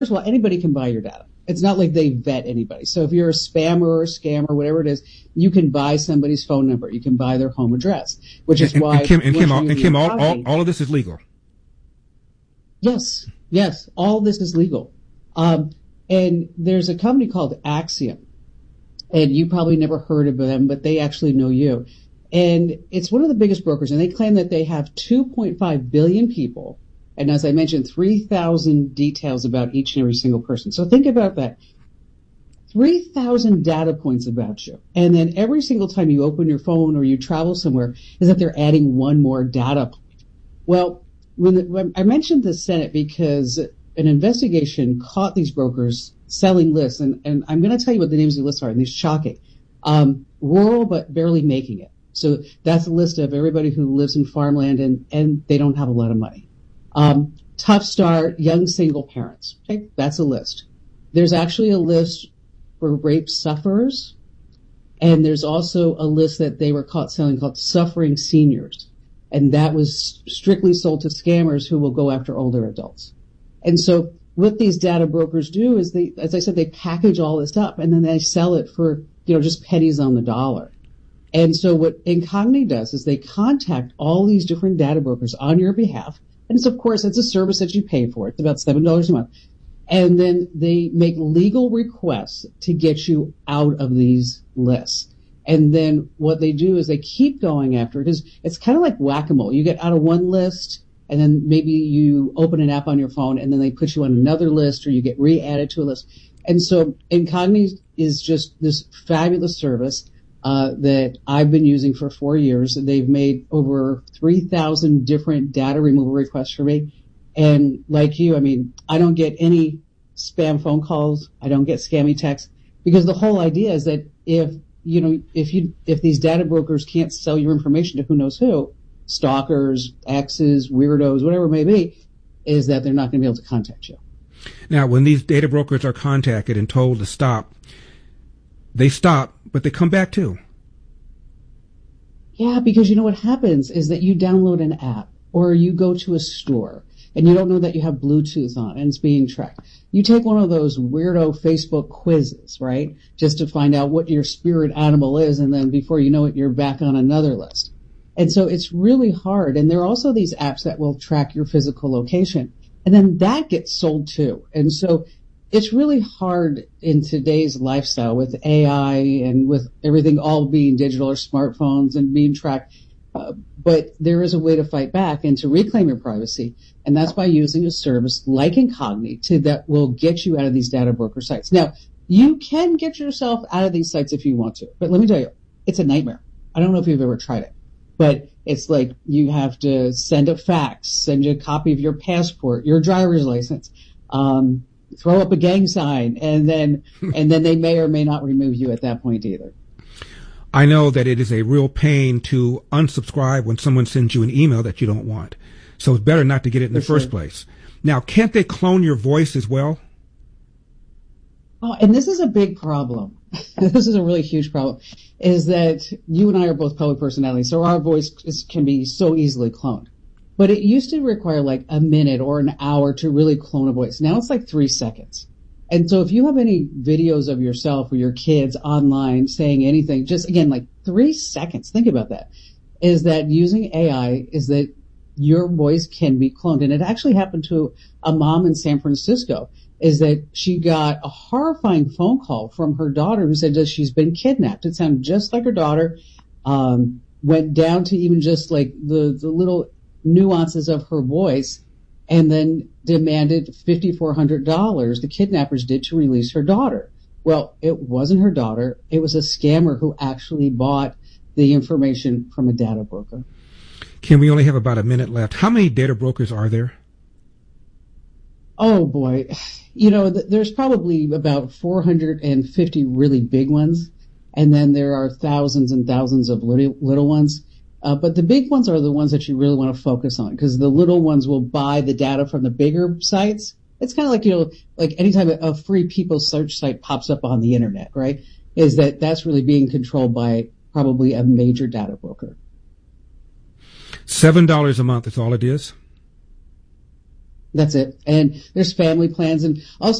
of all, anybody can buy your data. It's not like they vet anybody. So if you're a spammer or a scammer, whatever it is, you can buy somebody's phone number. You can buy their home address, which is why. Kim, all of this is legal. Yes, all this is legal. And there's a company called Axiom, and you probably never heard of them, but they actually know you. And it's one of the biggest brokers, and they claim that they have 2.5 billion people. And as I mentioned, 3,000 details about each and every single person. So think about that. 3,000 data points about you. And then every single time you open your phone or you travel somewhere is that they're adding one more data point. Well, when I mentioned the Senate because an investigation caught these brokers selling lists. And I'm going to tell you what the names of the lists are, and these are shocking. Rural but barely making it. So that's a list of everybody who lives in farmland and they don't have a lot of money. Tough start, young single parents. Okay, that's a list. There's actually a list for rape sufferers, and there's also a list that they were caught selling called suffering seniors, and that was strictly sold to scammers who will go after older adults. And so what these data brokers do is they, as I said, they package all this up and then they sell it for, just pennies on the dollar. And so what Incogni does is they contact all these different data brokers on your behalf. And it's, of course, it's a service that you pay for. It's about $7 a month. And then they make legal requests to get you out of these lists. And then what they do is they keep going after it. It's kind of like whack-a-mole. You get out of one list, and then maybe you open an app on your phone, and then they put you on another list, or you get re-added to a list. And so Incogni is just this fabulous service that I've been using for 4 years. They've made over 3,000 different data removal requests for me. And like you, I don't get any spam phone calls. I don't get scammy texts, because the whole idea is that if these data brokers can't sell your information to who knows who, stalkers, exes, weirdos, whatever it may be, is that they're not going to be able to contact you. Now, when these data brokers are contacted and told to stop, they stop, but they come back too. Yeah, because what happens is that you download an app or you go to a store and you don't know that you have Bluetooth on and it's being tracked. You take one of those weirdo Facebook quizzes, right? Just to find out what your spirit animal is, and then before you know it, you're back on another list. And so it's really hard. And there are also these apps that will track your physical location. And then that gets sold too. And so it's really hard in today's lifestyle with AI and with everything all being digital or smartphones and being tracked. But there is a way to fight back and to reclaim your privacy. And that's by using a service like Incogni that will get you out of these data broker sites. Now, you can get yourself out of these sites if you want to. But let me tell you, it's a nightmare. I don't know if you've ever tried it. But it's like you have to send a fax, send you a copy of your passport, your driver's license, throw up a gang sign, and then they may or may not remove you at that point either. I know that it is a real pain to unsubscribe when someone sends you an email that you don't want. So it's better not to get it in the first place. Now, can't they clone your voice as well? Oh, and this is a big problem. This is a really huge problem, is that you and I are both public personalities, so our voice can be so easily cloned. But it used to require like a minute or an hour to really clone a voice. Now it's like 3 seconds. And so if you have any videos of yourself or your kids online saying anything, just again, like 3 seconds, think about that, is that using AI is that your voice can be cloned. And it actually happened to a mom in San Francisco, is that she got a horrifying phone call from her daughter who said that she's been kidnapped. It sounded just like her daughter, went down to even just like the little nuances of her voice, and then demanded $5,400, the kidnappers did, to release her daughter. Well, it wasn't her daughter. It was a scammer who actually bought the information from a data broker. Kim, we only have about a minute left. How many data brokers are there? Oh, boy. There's probably about 450 really big ones, and then there are thousands and thousands of little ones. But the big ones are the ones that you really want to focus on, because the little ones will buy the data from the bigger sites. It's kind of like, like anytime a free people search site pops up on the internet, right? That's really being controlled by probably a major data broker. $7 a month is all it is? That's it. And there's family plans, and also